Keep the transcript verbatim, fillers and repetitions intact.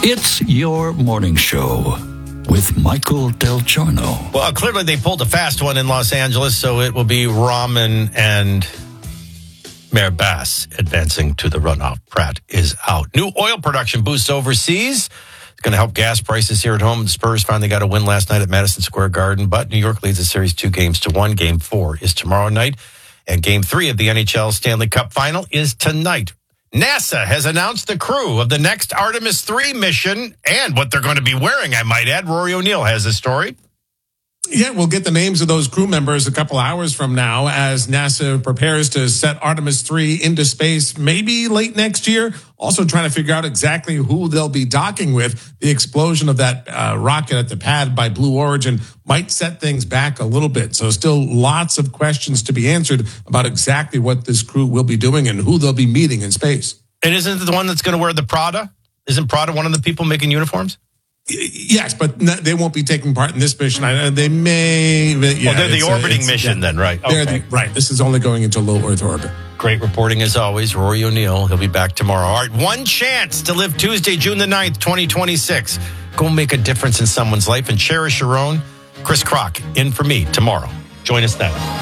It's your morning show with Michael Del Giorno. Well, clearly they pulled a fast one in Los Angeles, so it will be Rahman and Mayor Bass advancing to the runoff. Pratt is out. New oil production boosts overseas. It's going to help gas prices here at home. The Spurs finally got a win last night at Madison Square Garden, but New York leads the series two games to one. Game four is tomorrow night, and game three of the N H L Stanley Cup final is tonight. NASA has announced the crew of the next Artemis three mission and what they're going to be wearing, I might add. Rory O'Neill has the story. Yeah, we'll get the names of those crew members a couple hours from now as NASA prepares to set Artemis three into space maybe late next year. Also trying to figure out exactly who they'll be docking with. The explosion of that uh, rocket at the pad by Blue Origin might set things back a little bit. So still lots of questions to be answered about exactly what this crew will be doing and who they'll be meeting in space. And isn't it the one that's going to wear the Prada? Isn't Prada one of the people making uniforms? Yes, but they won't be taking part in this mission. They may. Yeah, oh, they're the orbiting a, mission yeah, then, right? Okay. The, right. This is only going into low Earth orbit. Great reporting as always. Rory O'Neill, he'll be back tomorrow. All right, one chance to live Tuesday, June the ninth, twenty twenty-six. Go make a difference in someone's life and cherish your own. Chris Kroc in for me tomorrow. Join us then.